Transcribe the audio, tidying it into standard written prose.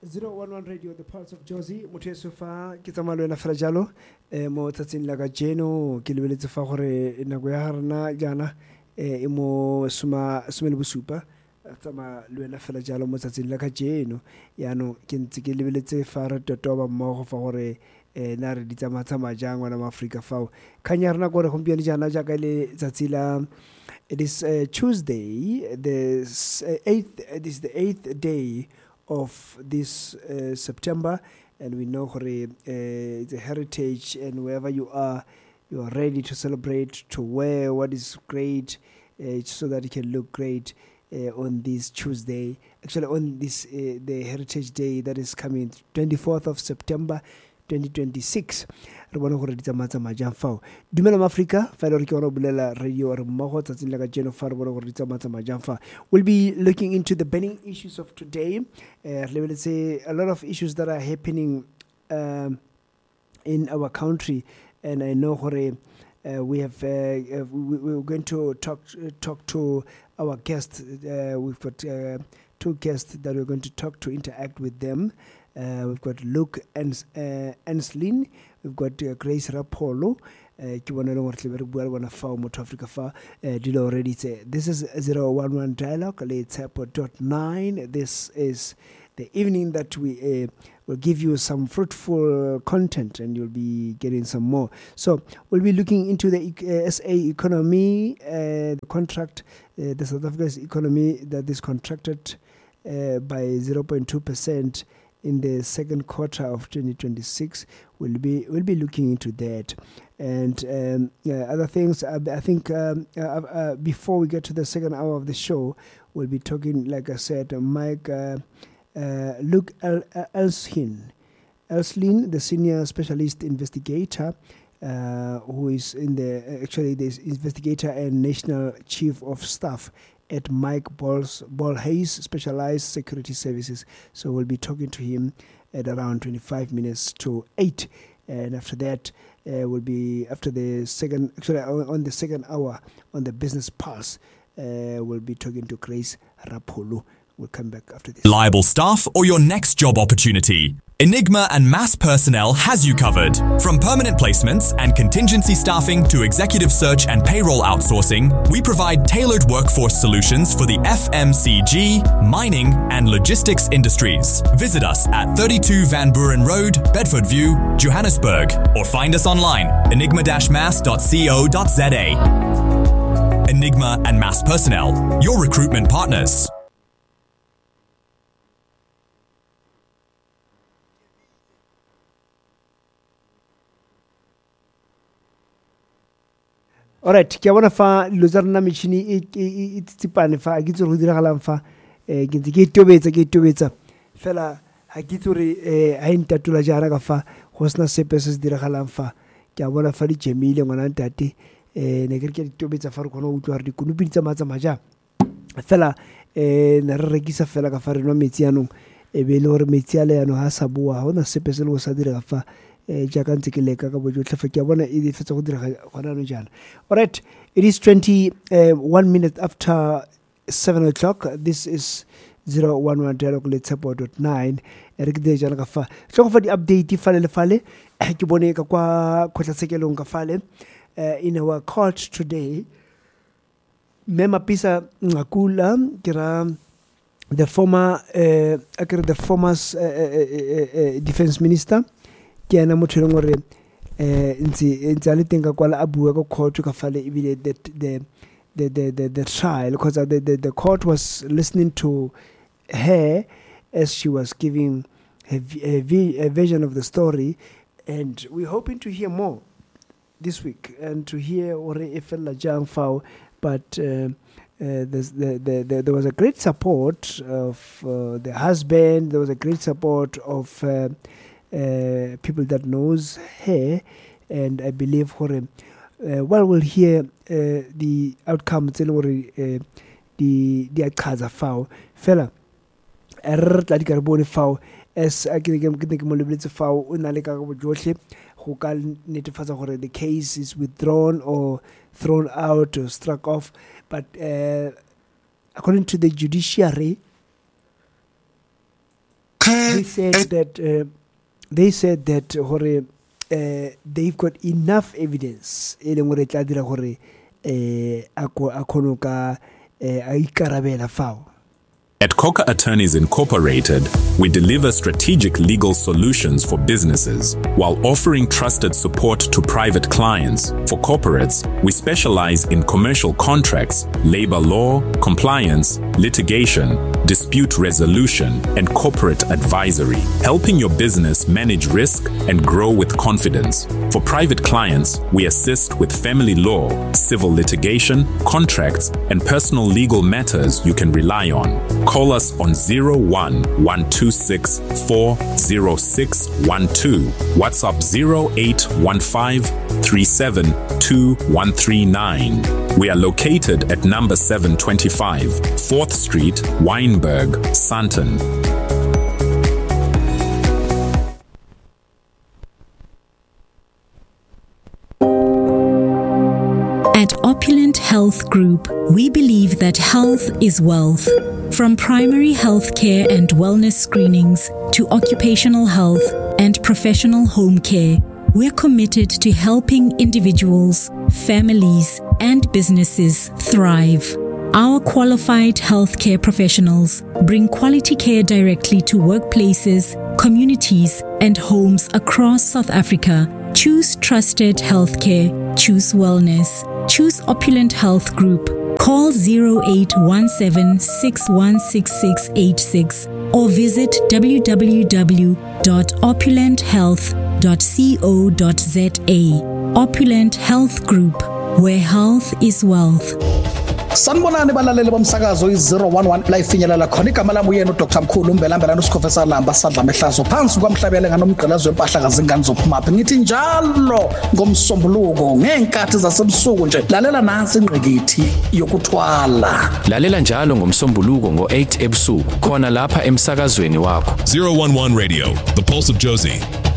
011 Radio, the Pulse of Josie. Motho sofa ke tsamaya le wena fela jalo mo tsatsing la ka jeno ke lebeletse fa gore nako ya rena jana e mo suma le bosupa tsamaya le wena fela jalo mo tsatsing la ka jeno yaanong ke ntse ke lebeletse fa re totoba mmogo fa gore na re di tsamaya jang ngwana mo Afrika fao kanya rena gore gompieno jana jaaka le tsatsi la it is Tuesday this is the 8th day of this September, and we know it's a heritage, and wherever you are ready to celebrate, to wear what is great, so that it can look great on this Tuesday. Actually, on this the Heritage Day that is coming, 24th of September, 2026. Re bona gore di tsamaya jang fao dumela maAfrika fa ile re ke ona bulela radio re mmogo tsatsing la ka jeno fa re bona gore di tsamaya jang fao. We'll be looking into the burning issues of today. Let's say a lot of issues that are happening in our country, and I know we're going to talk to our guests. We've got two guests that we're going to talk to, interact with them. We've got Luke Enslin, we've got Grace Rapolo. This is 011 Dialogue, Let's Airport 9. This is the evening that we will give you some fruitful content, and you'll be getting some more. So we'll be looking into the SA economy, the contract, the South Africa's economy that is contracted by 0.2%. in the second quarter of 2026. We'll be looking into that and other things. I think before we get to the second hour of the show, we'll be talking, like I said, Luke Enslin, the senior specialist investigator, who is in the investigator and national chief of staff at Mike Ball-Hayes Specialized Security Services. So we'll be talking to him at around 25 minutes to 8. And after that, we'll be, on the second hour, on the Business Pulse, we'll be talking to Grace Rapolo. We'll come back after this. Liable staff or your next job opportunity? Enigma and Mass Personnel has you covered. From permanent placements and contingency staffing to executive search and payroll outsourcing, we provide tailored workforce solutions for the FMCG, mining, and logistics industries. Visit us at 32 Van Buren Road, Bedford View, Johannesburg, or find us online, enigma-mass.co.za. Enigma and Mass Personnel, your recruitment partners. Alright, ke bona fa lozarna machine e tsipane fa a kitso go diragalang fa ke ntse ke tobetsa fela ha kitso re ha intatola jara ka fa go sna sepe se diragalang fa ke a bona fa di jemile ngwana ntate ne ke re tobetsa fa re kgona go utlwa re dikunupi tsa maja fela na re rekisa fela ka fa re no metsi anong e be le gore metsi a le ano ha sa bua ha ona sepe se le go sa dira fa jaaka ntse ke leka ka bojotlhe fa ke a bona e fetsa go dira gona no jana. Alright, it is 21 minutes after 7 o'clock. This is 011 Dialogue, Let's Airport 9. Re ke de jana ka fa tlo go fa di update fale ke bone ka kwa khotlatsekelong ka fale in our court today. Mema Pisa Ngakula kira the former defense minister ke ana motho le ngore ntse a le teng ka kwala a bua ka court ka fale ebile the trial, because the court was listening to her as she was giving a version of the story, and we're hoping to hear more this week and to hear ore e fella jang fao, but there was a great support of the husband. There was a great support of people that knows her, and I believe we'll hear the outcome the akaza fao fela tla di karbone fao as ke mo lebeletse fao o na le ka go johle go ka netefatsa gore the case is withdrawn or thrown out or struck off, but according to the judiciary, they said that hore they've got enough evidence e leng gore tla dira gore a khonoka a ikarabela fao. At Coca Attorneys Incorporated, we deliver strategic legal solutions for businesses while offering trusted support to private clients. For corporates, we specialize in commercial contracts, labor law, compliance, litigation, dispute resolution, and corporate advisory, helping your business manage risk and grow with confidence. For private clients, we assist with family law, civil litigation, contracts, and personal legal matters you can rely on. Call us on 01-126-40612, WhatsApp 0815-372139. We are located at number 725, 4th Street, Wynberg, Sandton. At Opulent Health Group, we believe that health is wealth. From primary health care and wellness screenings to occupational health and professional home care, we're committed to helping individuals, families, and businesses thrive. Our qualified healthcare professionals bring quality care directly to workplaces, communities, and homes across South Africa. Choose trusted healthcare. Choose wellness. Choose Opulent Health Group. Call 0817-616686 or visit www.opulenthealth.co.za. Opulent Health Group, where health is wealth. Sanibonani balaleli bomsakazo i011 la ifinyelela khona igama lami uyena uDr Mkhulu Mbelambela noSikhofesa Lamba sadla mehlazo phansi kwamhlabele nganomgqelazo wempahla kazingane zophumaphi ngithi njalo ngomsombuluko ngenkathi zasebusuku nje lalela nansi ingqikithi yokuthwala lalela njalo ngomsombuluko ngo8 ebusuku khona lapha emsakazweni wakho 011 Radio, the pulse of Josie.